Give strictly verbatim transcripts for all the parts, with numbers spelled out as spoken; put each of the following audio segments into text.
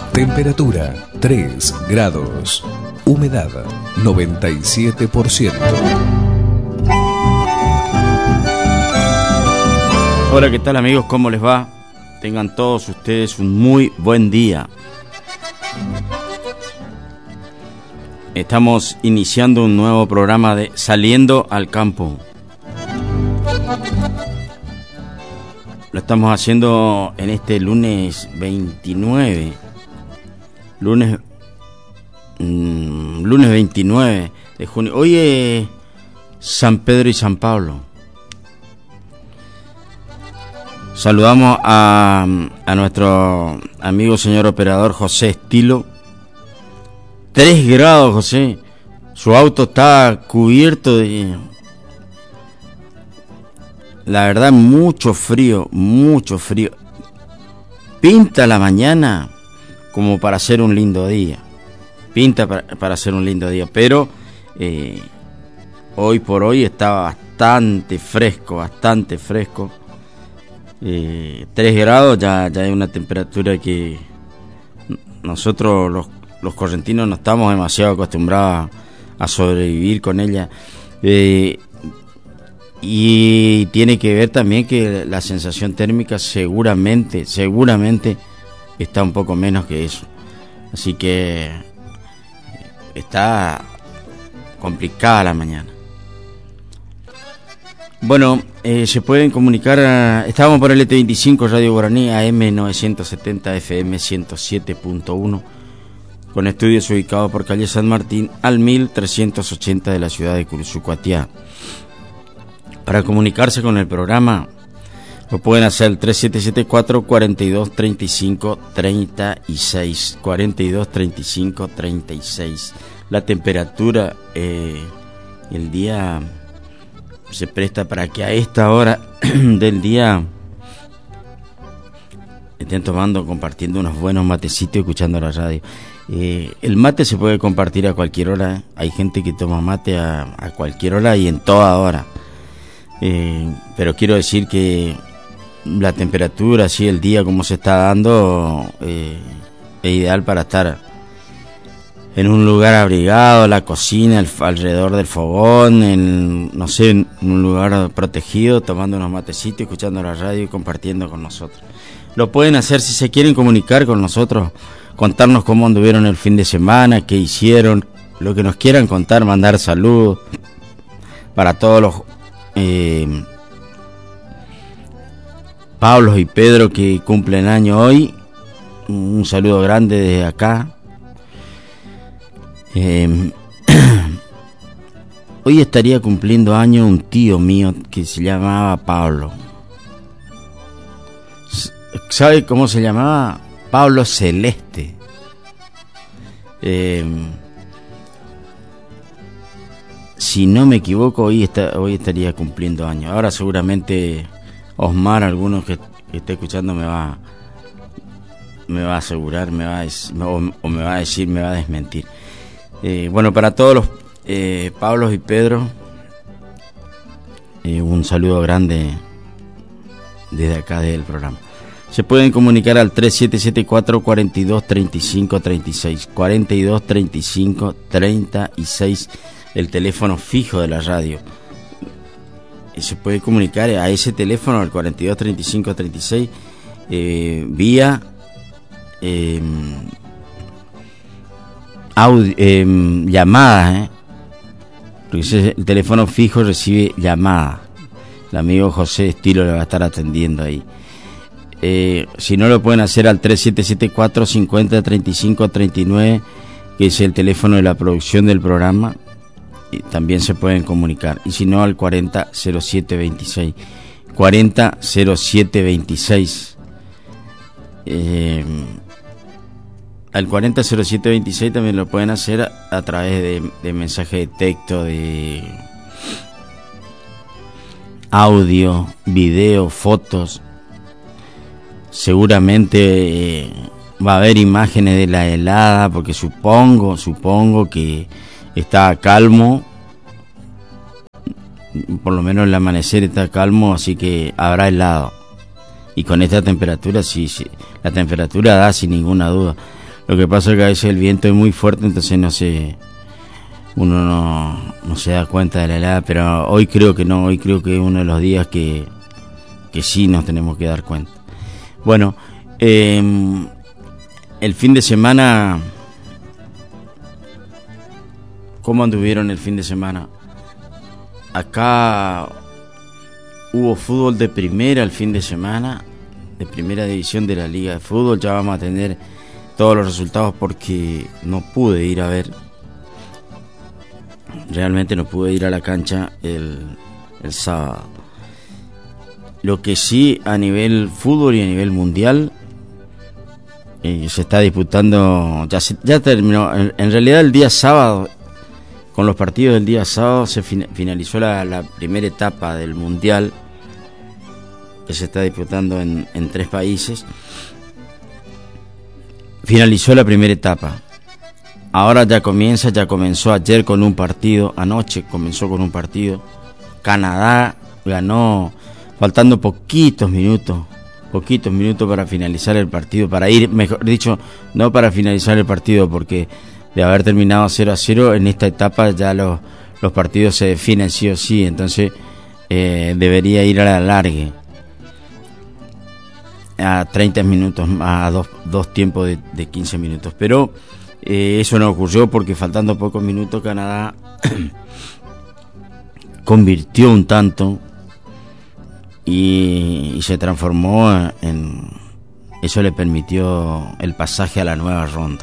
Temperatura tres grados. Humedad noventa y siete por ciento. Hola, ¿qué tal amigos? ¿Cómo les va? Tengan todos ustedes un muy buen día. Estamos iniciando un nuevo programa de Saliendo al Campo. Lo estamos haciendo en este lunes veintinueve. Lunes, mmm, lunes veintinueve de junio. Hoy es San Pedro y San Pablo. Saludamos a, a nuestro amigo señor operador José Estilo. Tres grados, José. Su auto está cubierto de... La verdad, mucho frío, mucho frío. Pinta la mañana como para hacer un lindo día. Pinta para, para hacer un lindo día, pero eh, hoy por hoy está bastante fresco, bastante fresco. Eh, tres grados ya, ya es una temperatura que nosotros los, los correntinos no estamos demasiado acostumbrados a, a sobrevivir con ella. Eh, y tiene que ver también que la sensación térmica seguramente, seguramente está un poco menos que eso. Así que está complicada la mañana. Bueno, eh, se pueden comunicar a, estábamos por el E T veinticinco Radio Guaraní A M novecientos setenta F M ciento siete punto uno, con estudios ubicados por calle San Martín al mil trescientos ochenta de la ciudad de Cursucuatiá. Para comunicarse con el programa lo pueden hacer al tres siete siete cuatro, cuatro dos tres cinco, tres seis, cuatro dos tres cinco, tres seis. La temperatura, eh, el día se presta para que a esta hora del día estén tomando, compartiendo unos buenos matecitos y escuchando la radio. Eh, el mate se puede compartir a cualquier hora, ¿eh? Hay gente que toma mate a, a cualquier hora y en toda hora. Eh, pero quiero decir que la temperatura, así el día como se está dando, eh, es ideal para estar en un lugar abrigado, la cocina, el, alrededor del fogón, en, no sé, en un lugar protegido, tomando unos matecitos, escuchando la radio y compartiendo con nosotros. Lo pueden hacer si se quieren comunicar con nosotros, contarnos cómo anduvieron el fin de semana, qué hicieron, lo que nos quieran contar, mandar saludos para todos los eh, Pablo y Pedro que cumplen año hoy. Un saludo grande desde acá. Eh, hoy estaría cumpliendo año un tío mío que se llamaba Pablo. ¿Sabe cómo se llamaba? Pablo Celeste. Eh, si no me equivoco, hoy, está, hoy estaría cumpliendo años. Ahora seguramente Osmar, alguno que, que esté escuchando me va me va a asegurar, me va a decir, o, o me va a decir, me va a desmentir. Eh, bueno, para todos los eh, Pablos y Pedro, eh, un saludo grande desde acá del programa. Se pueden comunicar al tres siete siete cuatro, cuatro dos tres cinco, tres seis, cuatro dos tres cinco, tres seis, el teléfono fijo de la radio. Y se puede comunicar a ese teléfono, al cuatro dos tres cinco, tres seis, eh, vía eh, Audio, eh, llamadas, ¿eh? Porque ese, el teléfono fijo recibe llamadas. El amigo José Estilo le va a estar atendiendo ahí. Eh, si no, lo pueden hacer al tres siete siete cuatro, cincuenta, treinta y cinco, treinta y nueve, que es el teléfono de la producción del programa. Y también se pueden comunicar. Y si no, al cuarenta cero siete veintiséis. cuarenta cero siete veintiséis. Eh... Al cuarenta cero siete veintiséis también lo pueden hacer a, a través de, de mensaje de texto, de audio, video, fotos. Seguramente eh, va a haber imágenes de la helada, porque supongo, supongo que está calmo. Por lo menos el amanecer está calmo, así que habrá helado. Y con esta temperatura, sí, sí, la temperatura da sin ninguna duda. Lo que pasa es que a veces el viento es muy fuerte, entonces no se, uno no, no se da cuenta de la helada, pero hoy creo que no, hoy creo que es uno de los días que, que sí nos tenemos que dar cuenta. Bueno, eh, el fin de semana, ¿cómo anduvieron el fin de semana? Acá hubo fútbol de primera el fin de semana, de primera división de la Liga de Fútbol. Ya vamos a tener todos los resultados porque no pude ir a ver, realmente no pude ir a la cancha el, el sábado. Lo que sí, a nivel fútbol y a nivel mundial, eh, se está disputando, ya, se, ya terminó, en, en realidad el día sábado, con los partidos del día sábado se fin, finalizó la, la primera etapa del mundial, que se está disputando en, en tres países. Finalizó la primera etapa. Ahora ya comienza, ya comenzó ayer con un partido, anoche comenzó con un partido. Canadá ganó, faltando poquitos minutos, poquitos minutos para finalizar el partido, para ir, mejor dicho, no para finalizar el partido, porque de haber terminado cero a cero, en esta etapa ya los, los partidos se definen sí o sí, entonces eh, debería ir a la alargue, a treinta minutos, a dos, dos tiempos de, de quince minutos, pero eh, eso no ocurrió porque faltando pocos minutos Canadá convirtió un tanto y, y se transformó en, eso le permitió el pasaje a la nueva ronda.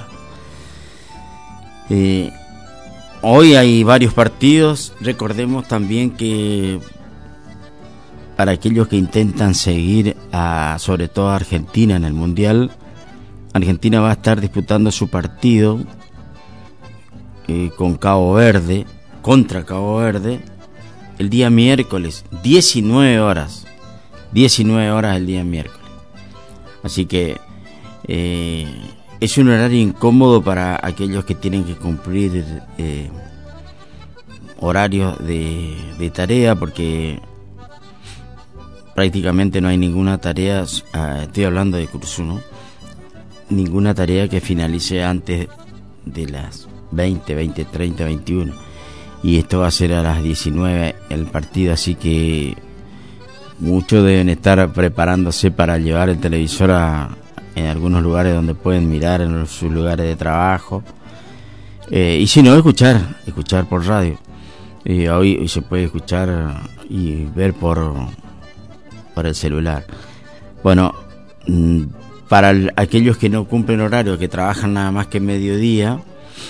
Eh, hoy hay varios partidos. Recordemos también que para aquellos que intentan seguir a, sobre todo a Argentina en el Mundial, Argentina va a estar disputando su partido eh, con Cabo Verde, contra Cabo Verde, el día miércoles, diecinueve horas, diecinueve horas el día miércoles. Así que eh, es un horario incómodo para aquellos que tienen que cumplir eh, horarios de, de tarea, porque prácticamente no hay ninguna tarea, uh, estoy hablando de Curuzú, ¿no? Ninguna tarea que finalice antes de las veinte, veinte, treinta, veintiuno. Y esto va a ser a las diecinueve el partido, así que muchos deben estar preparándose para llevar el televisor a, en algunos lugares donde pueden mirar, en sus lugares de trabajo. Eh, y si no, escuchar, escuchar por radio. Eh, hoy, hoy se puede escuchar y ver por, por el celular. Bueno, para el, aquellos que no cumplen horario, que trabajan nada más que mediodía,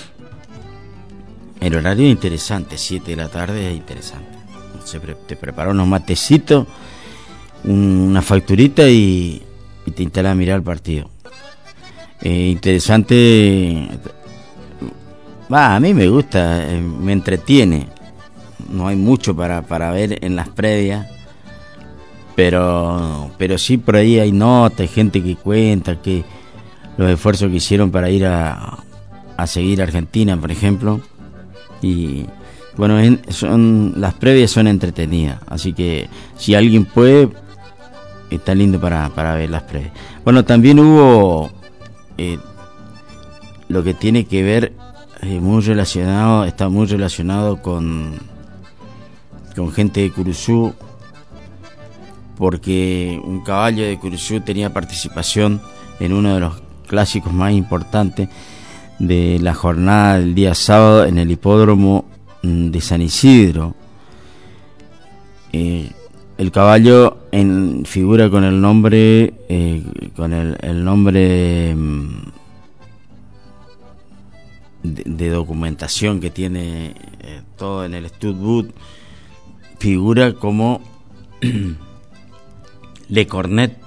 el horario es interesante, siete de la tarde es interesante. Se pre, te prepara unos matecitos, un, una facturita y, y te instala a mirar el partido. Eh, interesante, va, a mí me gusta, eh, me entretiene. No hay mucho para, para ver en las previas, pero pero sí por ahí hay notas, hay gente que cuenta que los esfuerzos que hicieron para ir a, a seguir a Argentina, por ejemplo. Y bueno, en, son las previas son entretenidas, así que si alguien puede, está lindo para, para ver las previas. Bueno, también hubo eh, lo que tiene que ver eh, muy relacionado, está muy relacionado con con gente de Curuzú, porque un caballo de Curuzú tenía participación en uno de los clásicos más importantes de la jornada del día sábado en el hipódromo de San Isidro. Eh, el caballo en, figura con el nombre eh, con el, el nombre de, de documentación que tiene eh, todo en el Stud Boot, figura como Le Cornet,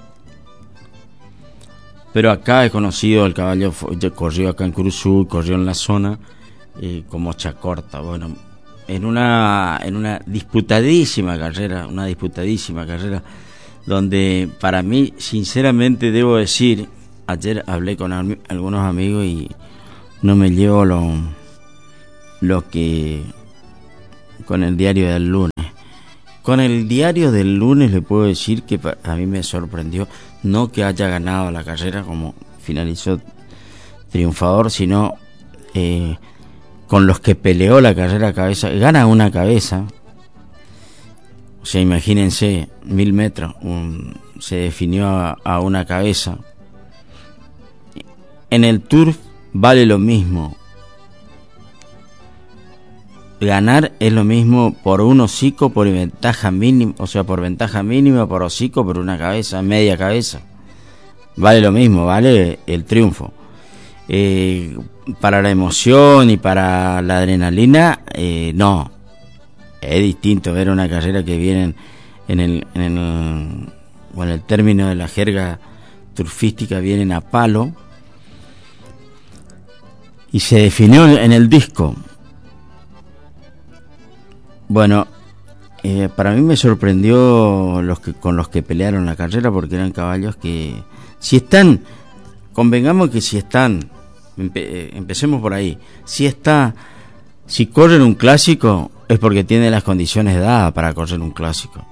pero acá es conocido, el caballo fue, corrió acá en Curuzú, corrió en la zona eh, como Chacorta. Bueno, en una en una disputadísima carrera, una disputadísima carrera, donde para mí, sinceramente debo decir, ayer hablé con am- algunos amigos y no me llevo lo, lo que con el diario del lunes. Con el diario del lunes le puedo decir que a mí me sorprendió, no que haya ganado la carrera como finalizó triunfador, sino eh, con los que peleó la carrera cabeza. Gana una cabeza, o sea, imagínense, mil metros, un, se definió a, a una cabeza. En el turf vale lo mismo. Ganar es lo mismo por un hocico, por ventaja mínima, o sea, por ventaja mínima, por hocico, por una cabeza, media cabeza. Vale lo mismo, vale el triunfo. Eh, para la emoción y para la adrenalina, eh, no. Es distinto ver una carrera que viene en el, en el, bueno, el término de la jerga turfística, vienen a palo. Y se definió en el disco. Bueno, eh, para mí me sorprendió los que con los que pelearon la carrera, porque eran caballos que, si están, convengamos que si están, empe, empecemos por ahí, si está, si corren un clásico es porque tiene las condiciones dadas para correr un clásico.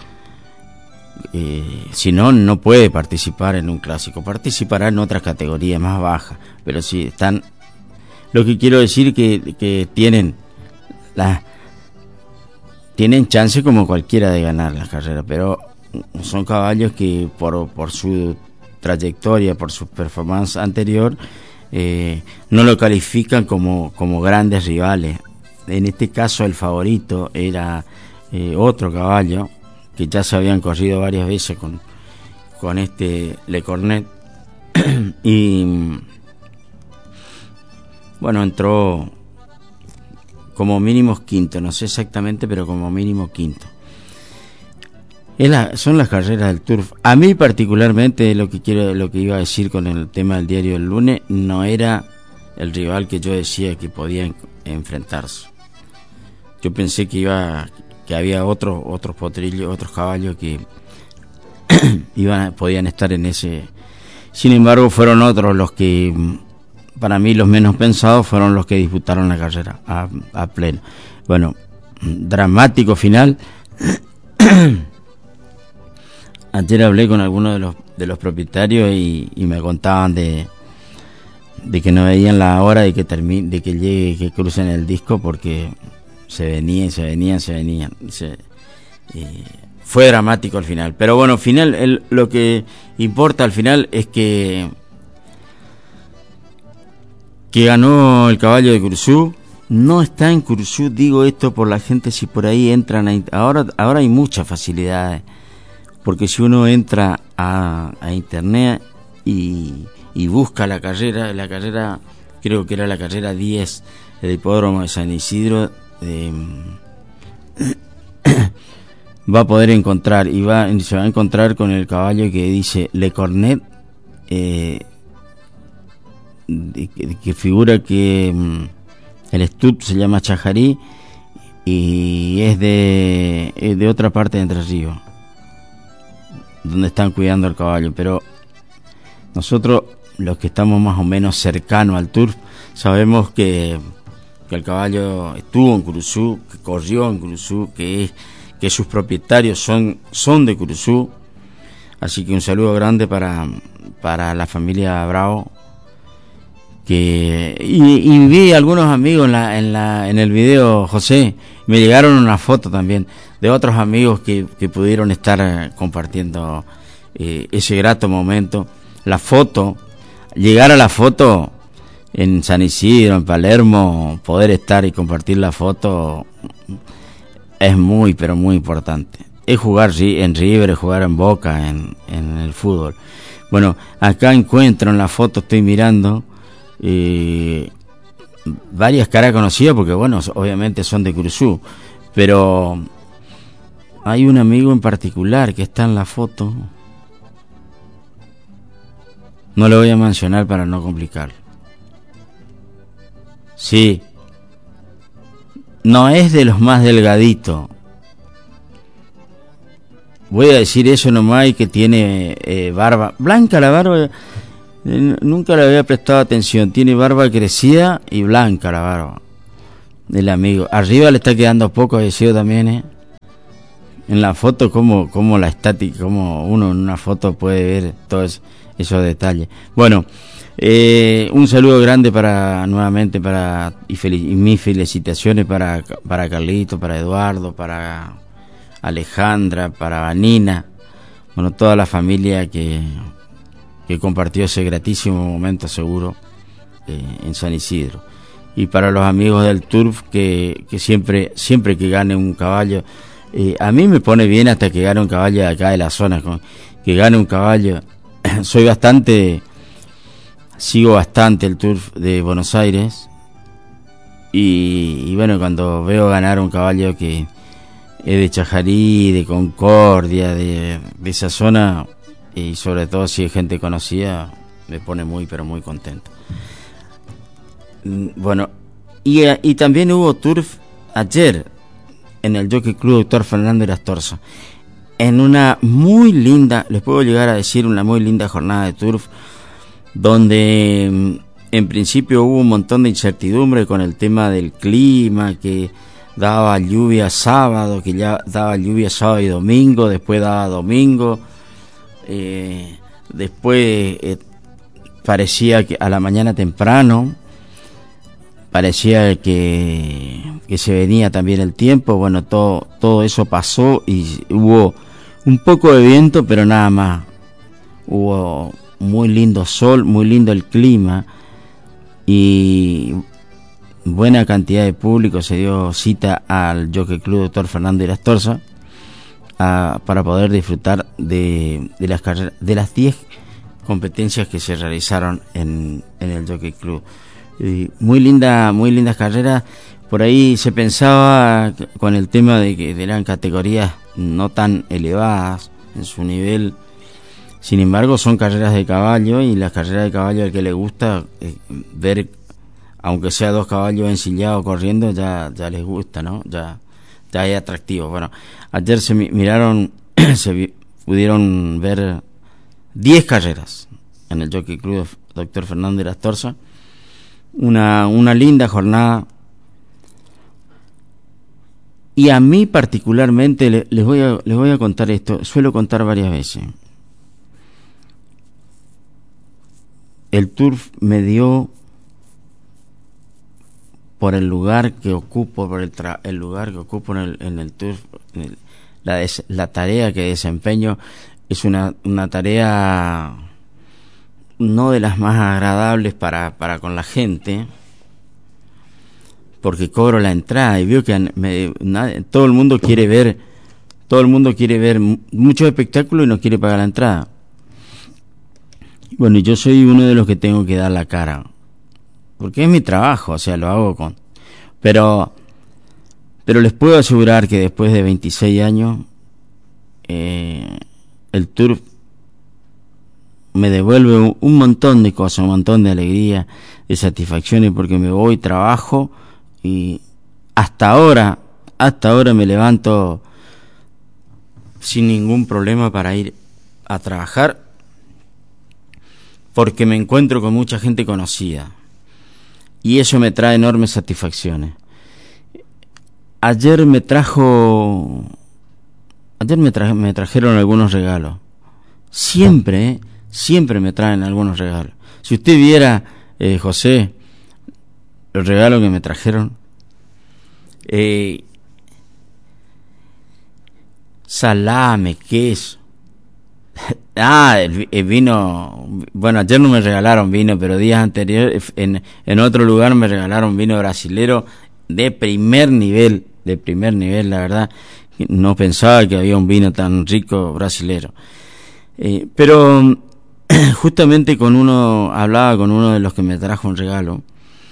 Eh, si no, no puede participar en un clásico, participará en otras categorías más bajas, pero si están, lo que quiero decir que que tienen las tienen chance como cualquiera de ganar la carrera, pero son caballos que por, por su trayectoria, por su performance anterior, eh, no lo califican como, como grandes rivales. En este caso el favorito era eh, otro caballo que ya se habían corrido varias veces con, con este Le Cornet y bueno, entró como mínimo quinto, no sé exactamente, pero como mínimo quinto. Es la, son las carreras del turf. A mí particularmente, lo que quiero, lo que iba a decir con el tema del diario del lunes, no era el rival que yo decía que podían enfrentarse. Yo pensé que iba, que había otros, otros potrillos, otros caballos que iban, podían estar en ese. Sin embargo, fueron otros los que, para mí, los menos pensados fueron los que disputaron la carrera a, a pleno. Bueno, dramático final. Ayer hablé con algunos de los de los propietarios y, y me contaban de de que no veían la hora de que termine, de que llegue, que crucen el disco, porque se venían, se venían, se venían. Se, eh, fue dramático al final. Pero bueno, al final el, lo que importa al final es que que ganó el caballo de Curzú. No está en Curzú, digo esto por la gente, si por ahí entran a, ahora ahora hay muchas facilidades, porque si uno entra a, a internet y, y busca la carrera, la carrera creo que era la carrera diez del hipódromo de San Isidro, eh, va a poder encontrar y va se va a encontrar con el caballo que dice Le Cornet, eh, Que, que figura que um, el stud se llama Chajarí y es de es de otra parte de Entre Ríos, donde están cuidando al caballo. Pero nosotros, los que estamos más o menos cercanos al turf, sabemos que, que el caballo estuvo en Curzú, que corrió en Curzú, que es, que sus propietarios son son de Curzú. Así que un saludo grande para para la familia Bravo. Que, y, y vi algunos amigos en la, en la en el video, José, me llegaron una foto también de otros amigos que, que pudieron estar eh, compartiendo eh, ese grato momento. La foto, llegar a la foto en San Isidro, en Palermo, poder estar y compartir la foto es muy, pero muy importante. Es jugar en River, es jugar en Boca, en, en el fútbol. Bueno, acá encuentro en la foto, estoy mirando, Eh, varias caras conocidas, porque bueno, obviamente son de Curzú, pero hay un amigo en particular que está en la foto, no lo voy a mencionar para no complicarlo. Sí, no es de los más delgaditos, voy a decir eso nomás, y que tiene eh, barba blanca, la barba. Nunca le había prestado atención. Tiene barba crecida y blanca la barba del amigo. Arriba le está quedando poco deseo también, ¿eh? En la foto, como, como la estática, como uno en una foto puede ver todos esos detalles. Bueno, Eh, un saludo grande para nuevamente para y, fel- y mis felicitaciones para para Carlito, para Eduardo, para Alejandra, para Nina, bueno, toda la familia que que compartió ese gratísimo momento seguro eh, en San Isidro. Y para los amigos del Turf que, que siempre siempre que gane un caballo, eh, a mí me pone bien hasta que gane un caballo de acá de la zona, con, que gane un caballo. Soy bastante, sigo bastante el Turf de Buenos Aires y, y bueno, cuando veo ganar un caballo que es de Chajarí, de Concordia, de, de esa zona, y sobre todo si es gente conocida, me pone muy pero muy contento. Bueno, y, y también hubo Turf ayer en el Jockey Club Doctor Fernando Irastorza, en una muy linda, les puedo llegar a decir, una muy linda jornada de Turf, donde en principio hubo un montón de incertidumbre con el tema del clima, que daba lluvia sábado, que ya daba lluvia sábado y domingo, después daba domingo, eh, después eh, parecía que a la mañana temprano parecía que, que se venía también el tiempo. Bueno, todo, todo eso pasó y hubo un poco de viento, pero nada más. Hubo muy lindo sol, muy lindo el clima y buena cantidad de público. Se dio cita al Jockey Club Doctor Fernando Irastorza a, para poder disfrutar de, de las carreras, de las diez competencias que se realizaron en, en el Jockey Club. Y muy linda, muy lindas carreras. Por ahí se pensaba con el tema de que eran categorías no tan elevadas en su nivel. Sin embargo, son carreras de caballo, y las carreras de caballo al que le gusta eh, ver, aunque sea dos caballos ensillados corriendo, ya ya les gusta, ¿no? Ya ya es atractivo. Bueno, ayer se miraron, se vi, pudieron ver diez carreras en el Jockey Club Doctor Fernando Irastorza. Una, una linda jornada, y a mí particularmente le, les voy a les voy a contar esto, suelo contar varias veces. El Turf me dio, por el lugar que ocupo, por el, tra, el lugar que ocupo en el, en el Turf, en el, la, des, la tarea que desempeño es una, una tarea no de las más agradables para, para con la gente, porque cobro la entrada y veo que me, nadie, todo el mundo quiere ver, todo el mundo quiere ver muchos espectáculos y no quiere pagar la entrada. Bueno, y yo soy uno de los que tengo que dar la cara, porque es mi trabajo, o sea, lo hago con, pero, pero les puedo asegurar que después de veintiséis años, eh, el Turf me devuelve un montón de cosas, un montón de alegría, de satisfacciones, porque me voy, trabajo y hasta ahora, hasta ahora me levanto sin ningún problema para ir a trabajar, porque me encuentro con mucha gente conocida y eso me trae enormes satisfacciones. Ayer me trajo, ayer me, traje, me trajeron algunos regalos. Siempre, ¿eh? Siempre me traen algunos regalos. Si usted viera, eh, José, los regalos que me trajeron, eh, salame, queso. Ah, el, el vino, bueno, ayer no me regalaron vino, pero días anteriores en, en otro lugar me regalaron vino brasilero de primer nivel, de primer nivel, la verdad. No pensaba que había un vino tan rico brasilero. Eh, pero justamente con uno, hablaba con uno de los que me trajo un regalo,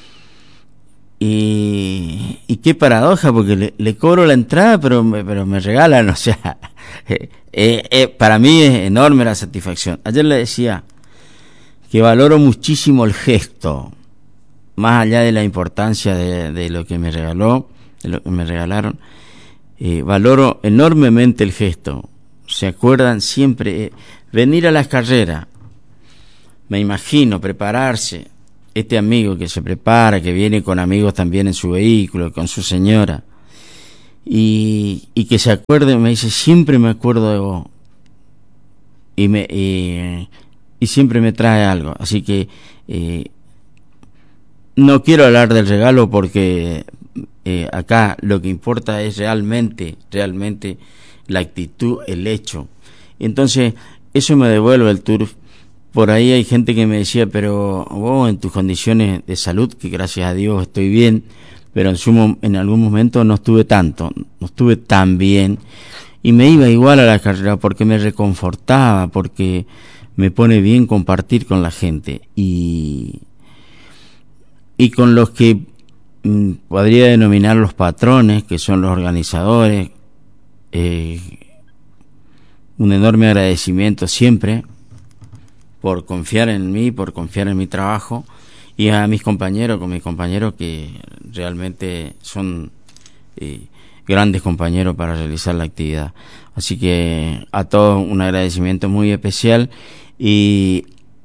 y, y qué paradoja, porque le, le cobro la entrada, pero me, pero me regalan, o sea, eh, eh, eh, para mí es enorme la satisfacción. Ayer le decía que valoro muchísimo el gesto, más allá de la importancia de, de lo que me regaló, de lo que me regalaron, eh, valoro enormemente el gesto. ¿Se acuerdan? Siempre eh, venir a las carreras, me imagino prepararse, este amigo que se prepara, que viene con amigos también en su vehículo, con su señora, y, y que se acuerde, me dice, siempre me acuerdo de vos, y me y, y siempre me trae algo. Así que eh, no quiero hablar del regalo porque eh, acá lo que importa es realmente, realmente la actitud, el hecho. Entonces, eso me devuelve el turf. Por ahí hay gente que me decía, pero vos en tus condiciones de salud, que gracias a Dios estoy bien, pero en, sumo, en algún momento no estuve tanto, no estuve tan bien, y me iba igual a la carrera porque me reconfortaba, porque me pone bien compartir con la gente, y, y con los que mm, podría denominar los patrones, que son los organizadores, eh, un enorme agradecimiento siempre, por confiar en mí, por confiar en mi trabajo, y a mis compañeros, con mis compañeros que realmente son eh, grandes compañeros para realizar la actividad. Así que a todos un agradecimiento muy especial, y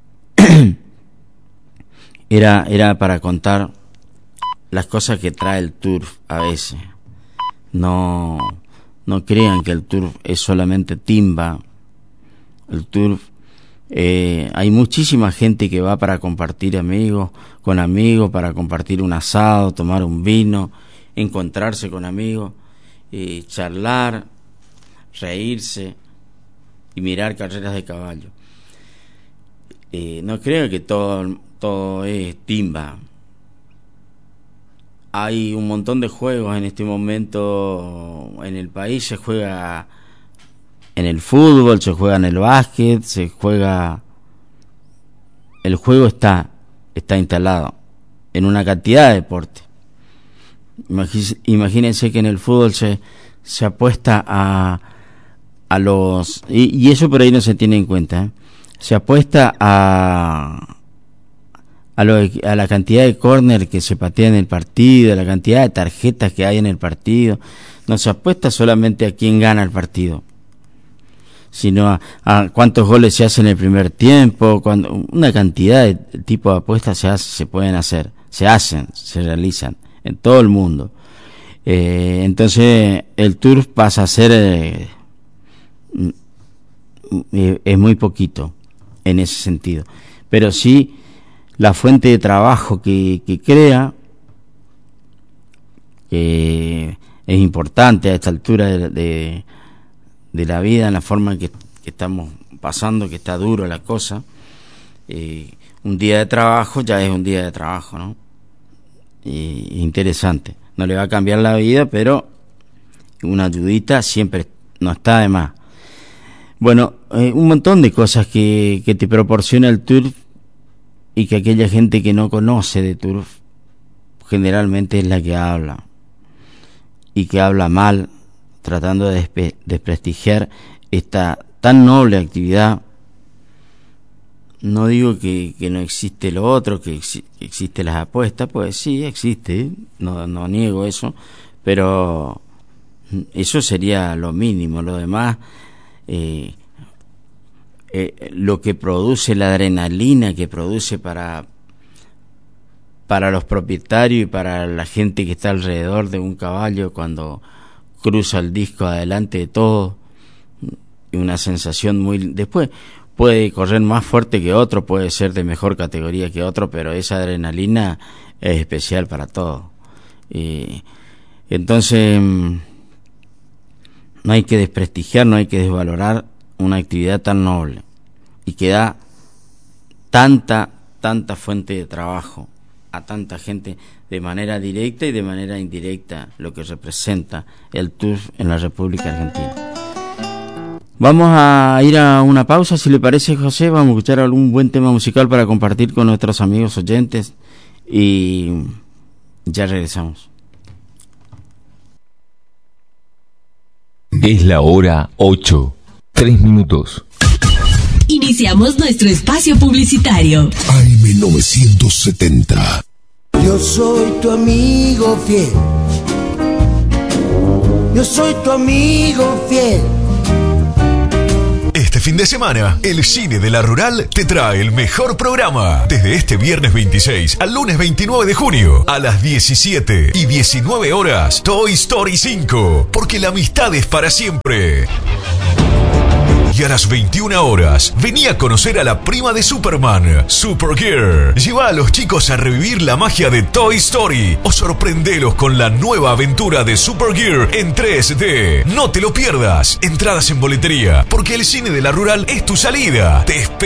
era, era para contar las cosas que trae el turf a veces. No, no crean que el turf es solamente timba. El turf Eh, hay muchísima gente que va para compartir amigos, con amigos, para compartir un asado, tomar un vino, encontrarse con amigos, eh, charlar, reírse y mirar carreras de caballo. Eh, no creo que todo, todo es timba. Hay un montón de juegos en este momento en el país. Se juega en el fútbol, se juega en el básquet, se juega... El juego está, está instalado en una cantidad de deportes. Imagínense que en el fútbol se, se apuesta a, a los... Y, y eso por ahí no se tiene en cuenta, ¿eh? Se apuesta a... A, lo, a la cantidad de córner que se patea en el partido, a la cantidad de tarjetas que hay en el partido. No se apuesta solamente a quién gana el partido, sino a, a cuántos goles se hacen en el primer tiempo, cuando una cantidad de tipo de apuestas se hace, se pueden hacer, se hacen, se realizan en todo el mundo. Eh, entonces el turf pasa a ser eh, eh, es muy poquito en ese sentido, pero sí la fuente de trabajo que, que crea, que es importante a esta altura de, de de la vida, en la forma en que, que estamos pasando, que está duro la cosa. Eh, un día de trabajo ya es un día de trabajo, ¿no? Y, interesante. No le va a cambiar la vida, pero una ayudita siempre no está de más. Bueno, eh, un montón de cosas que, que te proporciona el turf, y que aquella gente que no conoce de turf generalmente es la que habla, y que habla mal, tratando de despe- desprestigiar esta tan noble actividad. No digo que, que no existe lo otro, que ex- existe las apuestas, pues sí existe, no, no niego eso, pero eso sería lo mínimo. Lo demás, eh, eh, lo que produce, la adrenalina que produce para para los propietarios y para la gente que está alrededor de un caballo cuando cruza el disco adelante de todo, una sensación muy... Después puede correr más fuerte que otro, puede ser de mejor categoría que otro, pero esa adrenalina es especial para todos. Eh, entonces no hay que desprestigiar, no hay que desvalorar una actividad tan noble y que da tanta, tanta fuente de trabajo a tanta gente de manera directa y de manera indirecta, lo que representa el turf en la República Argentina. Vamos a ir a una pausa, si le parece, José. Vamos a escuchar algún buen tema musical para compartir con nuestros amigos oyentes y ya regresamos. Es la hora ocho, tres minutos. Iniciamos nuestro espacio publicitario. A M novecientos setenta. Yo soy tu amigo fiel. Yo soy tu amigo fiel. Este fin de semana, el Cine de la Rural te trae el mejor programa. Desde este viernes veintiséis al lunes veintinueve de junio, a las diecisiete y diecinueve horas, Toy Story cinco, porque la amistad es para siempre. Y Y a las veintiuna horas, vení a conocer a la prima de Superman, Supergirl. Lleva a los chicos a revivir la magia de Toy Story o sorprendelos con la nueva aventura de Supergirl en tres D. No te lo pierdas. Entradas en boletería, porque el cine de la Rural es tu salida. Te espero.